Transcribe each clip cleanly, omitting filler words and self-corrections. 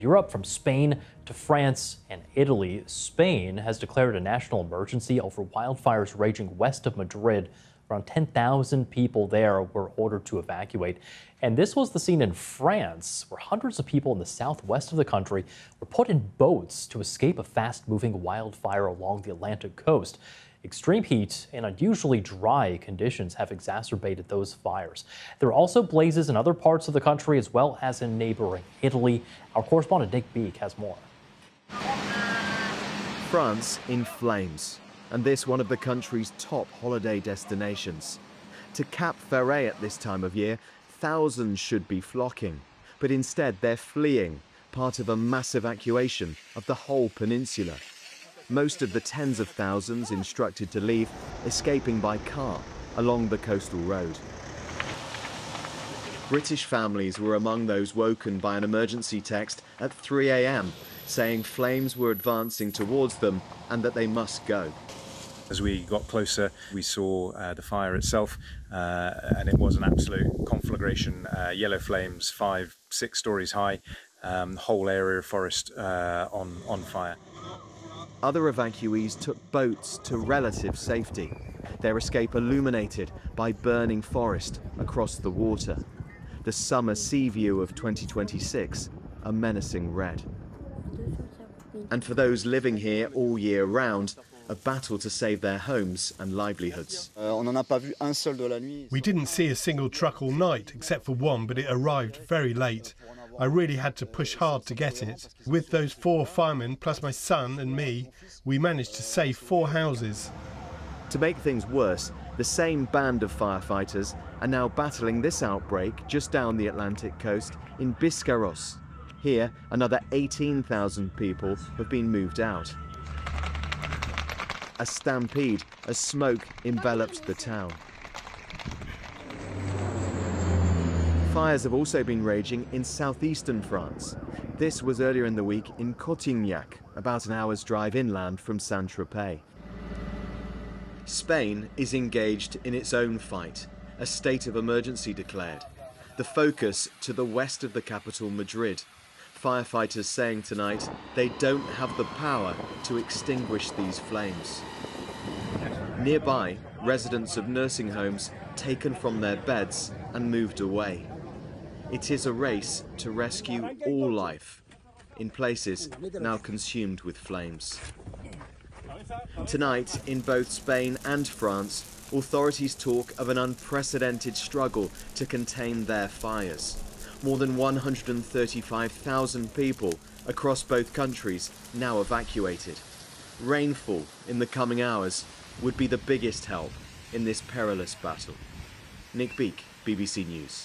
Europe, from Spain to France and Italy. Spain has declared a national emergency over wildfires raging west of Madrid. Around 10,000 people there were ordered to evacuate. And this was the scene in France, where hundreds of people in the southwest of the country were put in boats to escape a fast-moving wildfire along the Atlantic coast. Extreme heat and unusually dry conditions have exacerbated those fires. There are also blazes in other parts of the country as well as in neighboring Italy. Our correspondent Nick Beek has more. France in flames, and this one of the country's top holiday destinations. To Cap Ferret at this time of year, thousands should be flocking, but instead they're fleeing, part of a mass evacuation of the whole peninsula. Most of the tens of thousands instructed to leave, escaping by car along the coastal road. British families were among those woken by an emergency text at 3 a.m. saying flames were advancing towards them and that they must go. As we got closer, we saw the fire itself, and it was an absolute conflagration. Yellow flames, 5-6 stories high, whole area of forest on fire. Other evacuees took boats to relative safety, their escape illuminated by burning forest across the water. The summer sea view of 2026, a menacing red. And for those living here all year round, a battle to save their homes and livelihoods. We didn't see a single truck all night, except for one, but it arrived very late. I really had to push hard to get it. With those 4 firemen, plus my son and me, we managed to save 4 houses. To make things worse, the same band of firefighters are now battling this outbreak just down the Atlantic coast in Biscarrosse. Here, another 18,000 people have been moved out. A stampede as smoke enveloped the town. Fires have also been raging in southeastern France. This was earlier in the week in Cotignac, about an hour's drive inland from Saint-Tropez. Spain is engaged in its own fight, a state of emergency declared. The focus to the west of the capital, Madrid. Firefighters saying tonight they don't have the power to extinguish these flames. Nearby, residents of nursing homes taken from their beds and moved away. It is a race to rescue all life, in places now consumed with flames. Tonight, in both Spain and France, authorities talk of an unprecedented struggle to contain their fires. More than 135,000 people across both countries now evacuated. Rainfall in the coming hours would be the biggest help in this perilous battle. Nick Beek, BBC News.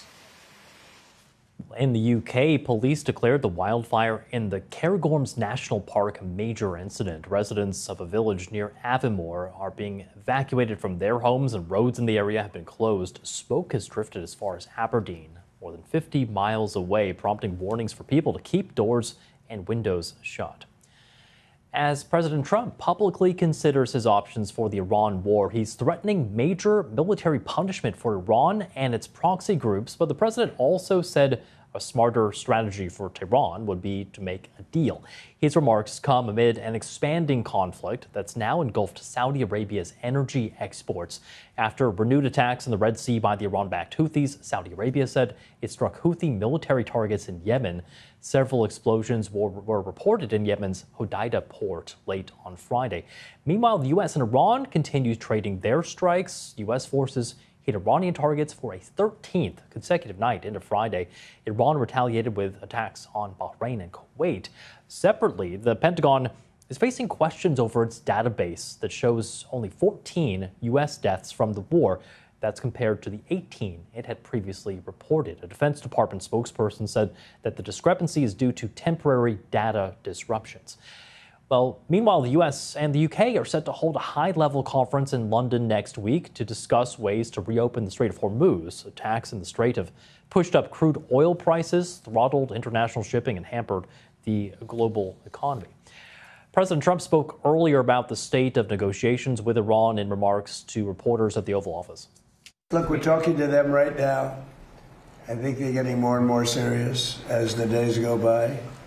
In the UK, police declared the wildfire in the Cairngorms National Park a major incident. Residents of a village near Aviemore are being evacuated from their homes, and roads in the area have been closed. Smoke has drifted as far as Aberdeen, more than 50 miles away, prompting warnings for people to keep doors and windows shut. As President Trump publicly considers his options for the Iran war, he's threatening major military punishment for Iran and its proxy groups. But the president also said a smarter strategy for Tehran would be to make a deal. His remarks come amid an expanding conflict that's now engulfed Saudi Arabia's energy exports. After renewed attacks in the Red Sea by the Iran-backed Houthis, Saudi Arabia said it struck Houthi military targets in Yemen. Several explosions were reported in Yemen's Hodeidah port late on Friday. Meanwhile, the U.S. and Iran continue trading their strikes. U.S. forces hit Iranian targets for a 13th consecutive night into Friday. Iran retaliated with attacks on Bahrain and Kuwait. Separately, the Pentagon is facing questions over its database that shows only 14 U.S. deaths from the war. That's compared to the 18 it had previously reported. A Defense Department spokesperson said that the discrepancy is due to temporary data disruptions. Well, meanwhile, the U.S. and the U.K. are set to hold a high-level conference in London next week to discuss ways to reopen the Strait of Hormuz. Attacks in the Strait have pushed up crude oil prices, throttled international shipping, and hampered the global economy. President Trump spoke earlier about the state of negotiations with Iran in remarks to reporters at the Oval Office. Look, we're talking to them right now. I think they're getting more and more serious as the days go by.